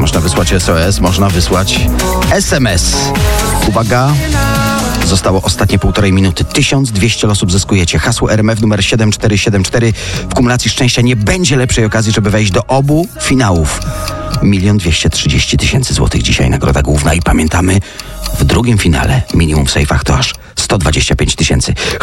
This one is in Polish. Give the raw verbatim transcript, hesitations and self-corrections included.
można wysłać S O S, można wysłać S M S. Uwaga, zostało ostatnie półtorej minuty. tysiąc dwieście losów zyskujecie. Hasło R M F numer siedem cztery siedem cztery. W kumulacji szczęścia nie będzie lepszej okazji, żeby wejść do obu finałów. Milion dwieście trzydzieści tysięcy złotych dzisiaj nagroda główna i pamiętamy, w drugim finale minimum w sejfach to aż sto dwadzieścia pięć tysięcy.